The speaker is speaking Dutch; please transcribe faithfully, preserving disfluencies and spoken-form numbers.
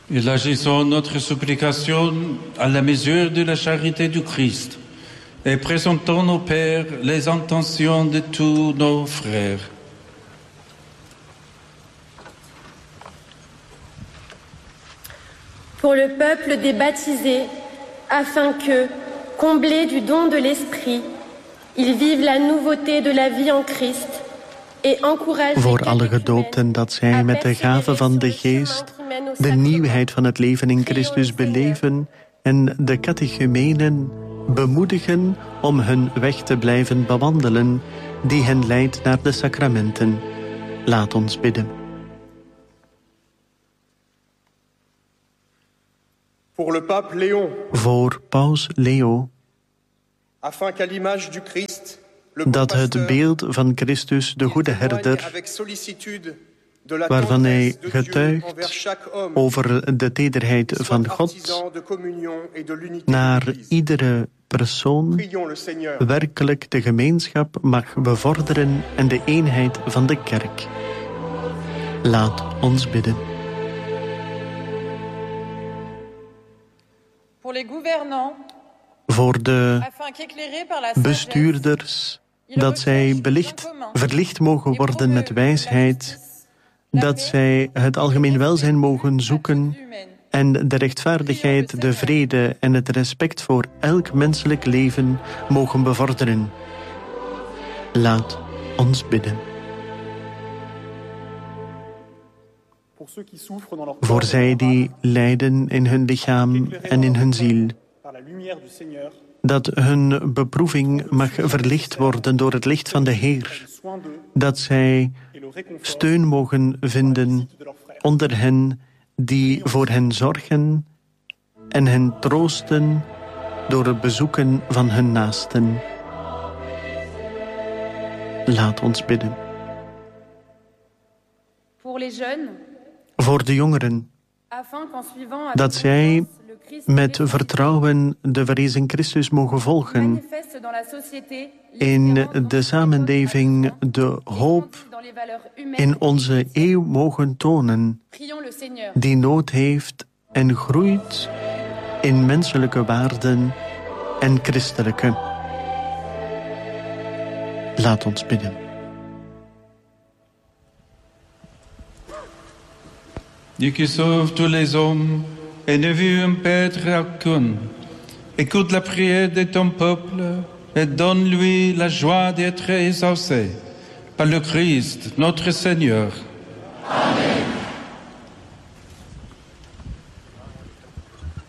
Élargissons notre supplication à la mesure de la charité du Christ et présentons au Père les intentions de tous nos frères. Pour le peuple des baptisés, afin que, comblés du don de l'Esprit, ils vivent la nouveauté de la vie en Christ et encouragent. Voor alle gedoopten dat zij met de gave van de Geest de nieuwheid van het leven in Christus beleven en de catechumenen bemoedigen om hun weg te blijven bewandelen die hen leidt naar de sacramenten. Laat ons bidden. Pour le pape Léon. Voor paus Leo. Afin qu'à l'image du Christ, dat het beeld van Christus, de goede herder, waarvan hij getuigt over de tederheid van God, naar iedere persoon werkelijk de gemeenschap mag bevorderen en de eenheid van de kerk. Laat ons bidden. Voor de bestuurders, dat zij belicht, verlicht mogen worden met wijsheid, dat zij het algemeen welzijn mogen zoeken en de rechtvaardigheid, de vrede en het respect voor elk menselijk leven mogen bevorderen. Laat ons bidden. Voor zij die lijden in hun lichaam en in hun ziel, dat hun beproeving mag verlicht worden door het licht van de Heer, dat zij steun mogen vinden onder hen die voor hen zorgen en hen troosten door het bezoeken van hun naasten. Laat ons bidden. Voor de jongeren, dat zij met vertrouwen de verrezen Christus mogen volgen, in de samenleving de hoop in onze eeuw mogen tonen, die nood heeft en groeit in menselijke waarden en christelijke. Laat ons bidden. Dieu qui sauve tous les hommes et ne veut un pêtre aucun, écoute la prière de ton peuple et donne-lui la joie d'être exaucé par le Christ, notre Seigneur.